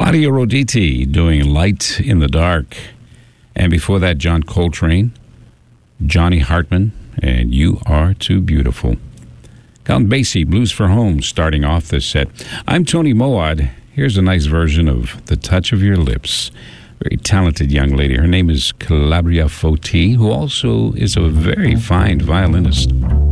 Claudio Roditi doing Light in the Dark. And before that, John Coltrane, Johnny Hartman, and You Are Too Beautiful. Count Basie, Blues for Home, starting off this set. I'm Tony Moad. Here's a nice version of The Touch of Your Lips. Very talented young lady. Her name is Calabria Foti, who also is a very fine violinist.